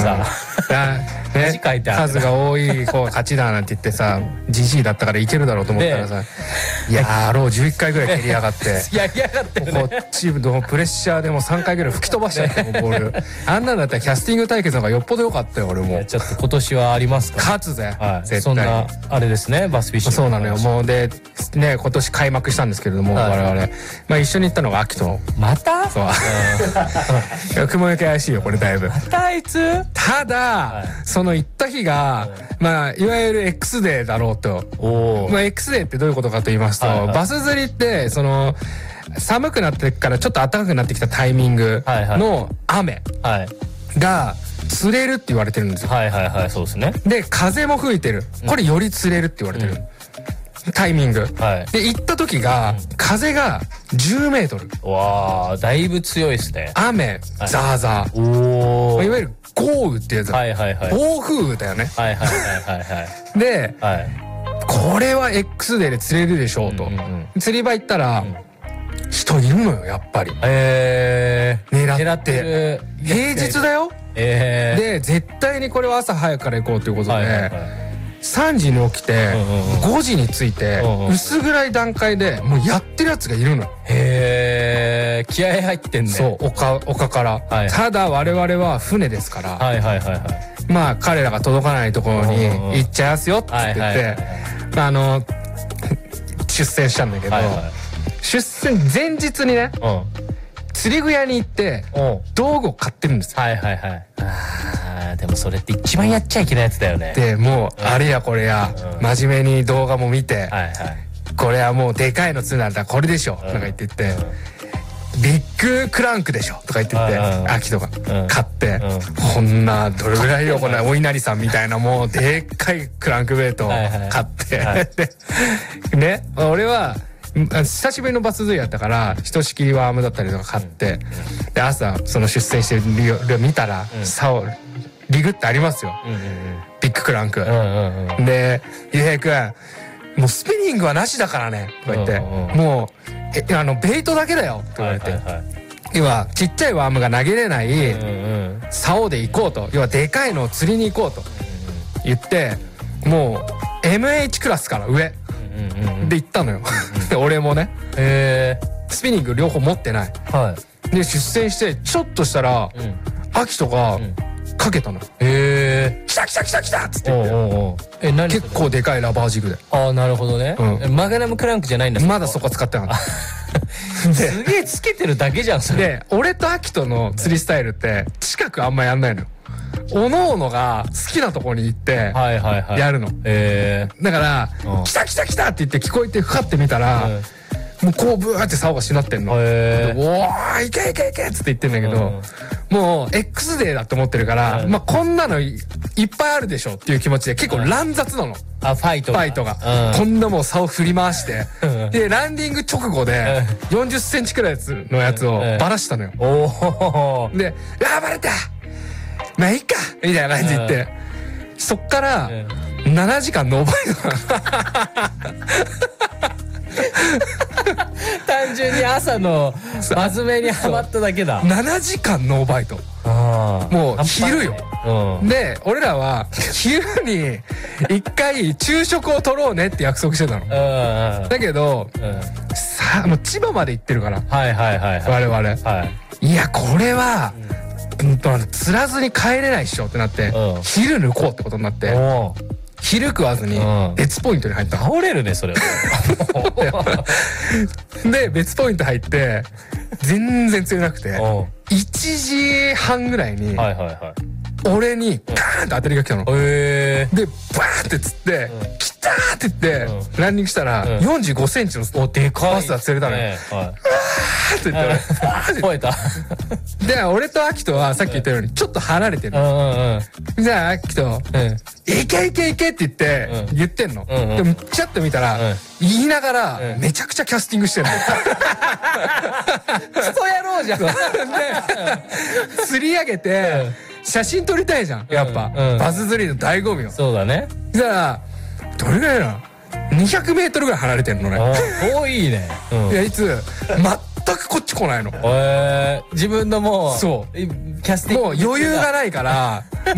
さ、 ね、 書いてある数が多い方が勝ちだなんて言ってさ、ジジイだったからいけるだろうと思ったらさ、やろう11回ぐらい蹴りやがってやりやがってるね。 こっちのプレッシャーでもう3回ぐらい吹き飛ばしちゃってボールあんなんだったらキャスティング対決の方がよっぽど良かったよ俺も。 ちょっと今年はありますか？ 勝つぜ、 はい、 絶対。 そんなあれですね、バスフィッシング。 そうなのよ。もうでね、今年開幕したんですけれども、 はい我々まあ一緒に行ったのが秋と。 また？ そう雲行き怪しいよこれだいぶ。 またあいつ？ ただ、その行った日が、まあいわゆる X デーだろうと。まあ X デーってどういうことかと言いますと、バス釣りってその寒くなってからちょっと暖かくなってきたタイミングの雨が釣れるって言われてるんですよ。 はいはいはい、そうですね。 で風も吹いてる、これより釣れるって言われてる、タイミング、で行った時が、風が10メートル。 わあ、だいぶ強いですね。 雨ザーザー、 おお、 いわゆる豪雨ってやつだ。 はいはいはい、 暴風雨だよね。 はいはいはいはいはい。 で、 はい、 これは X デーで釣れるでしょうと、釣り場行ったら、人いるのよやっぱり。狙って平日だよ。で絶対にこれは朝早くから行こうということで、3時に起きて5時に着いて、薄暗い段階でもうやってるやつがいるの。 へえ、気合入ってんね。 そう、丘から。ただ我々は船ですから、まあ彼らが届かないところに行っちゃいますよって言って出船したんだけど、出船前日にね、釣り具屋に行って道具を買ってるんですよ。 でもそれって一番やっちゃいけないやつだよね。 でもうあれやこれや真面目に動画も見て、これはもうでかいの釣るなんだこれでしょとか言ってビッグクランクでしょとか言って秋とか買って、こんなどれぐらいよこんなお稲荷さんみたいなもうでっかいクランクベイトを買ってね、俺は久しぶりのバス釣りやったからひとしきりワームだったりとか買って、で朝その出船してる見たら竿リグってありますよ、ビッグクランクで、ゆうへいくんもうスピニングはなしだからねとか言って、もうベイトだけだよと言われて、要はちっちゃいワームが投げれない竿で行こうと、要はでかいのを釣りに行こうと言って、もう MH クラスから上で行ったのよ俺もね、スピニング両方持ってない、で出船してちょっとしたら秋とかかけたの。来た来た来た来たっつって言って、結構でかいラバージグで。 ああ、なるほどね。マグナムクランクじゃないんだ。 まだそこ使ってなかったすげえつけてるだけじゃんそれ。 で俺と秋との釣りスタイルって近くあんまやんないのよ。おのおのが好きなとこに行ってやるの。だから「来た来た来た!」って言って聞こえてふかってみたら、もうこうブーって竿がしなってんの。おーいけいけいけっつって言ってんだけど、もう X デーだって思ってるから、まあこんなのいっぱいあるでしょっていう気持ちで結構乱雑なの。ファイトがこんなもう竿振り回してでランディング直後で40センチくらいのやつをバラしたのよ。で「あバレたまあいいか」みたいな感じで言って、そっから7時間ノーバイト単純に朝の真面目にハマっただけだ。 7時間ノーバイト。もう昼よ。で俺らは昼に一回昼食を取ろうねって約束してたの。だけどさあもう千葉まで行ってるから我々、いやこれは釣らずに帰れないっしょってなって、昼抜こうってことになって、昼食わずに別ポイントに入った。 倒れるねそれで別ポイント入って全然釣れなくて、1時半ぐらいに俺にガーンって当たりが来たの。でバーって釣って「来た!」って言ってランニングしたら45センチのバスが釣れたのよ。って言って吠えた。で俺と秋人はさっき言ったようにちょっと離れてる。じゃあ秋人「いけいけいけ!」って言ってんの。でもチャッと見たら言いながらめちゃくちゃキャスティングしてるの。 クソ野郎じゃん。 で釣り上げて写真撮りたいじゃんやっぱバス釣りの醍醐味を。 そうだね。 じゃあどれぐらいなの？200メートルぐらい離れてんのね。 いいね。 いやいつ全くこっち来ないの。 自分のもうそうキャスティングもう余裕がないから